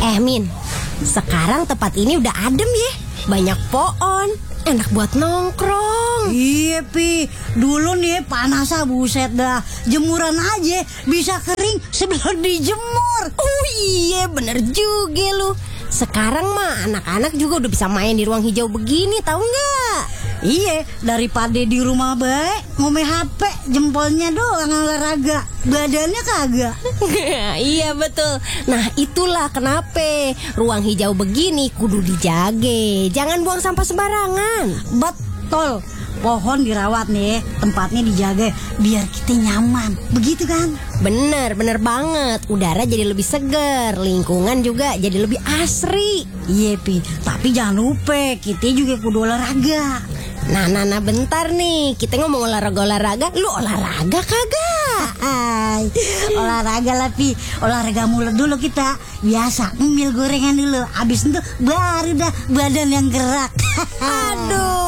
Min, sekarang tempat ini udah adem ya. Banyak pohon, enak buat nongkrong. Iya Pi, dulu nih panasnya buset dah. Jemuran aja bisa kering sebelum dijemur. Oh iya, bener juga lu. Sekarang mah anak-anak juga udah bisa main di ruang hijau begini, tahu nggak? Iya, daripada di rumah baik ngome HP, jempolnya doang olahraga, badannya kagak. Iya betul. Nah itulah kenapa ruang hijau begini kudu dijage. Jangan buang sampah sembarangan. Betul. Pohon dirawat nih, tempatnya dijaga biar kita nyaman. Begitu kan? Bener banget. Udara jadi lebih segar, lingkungan juga jadi lebih asri. Iya Pi, tapi jangan lupa kita juga kudu olahraga. Nah bentar nih, kita ngomong olahraga. Lu olahraga kagak? Olahraga lah Pi, olahraga mulut dulu kita. Biasa ngemil gorengan dulu, abis itu baru dah badan yang gerak. Aduh,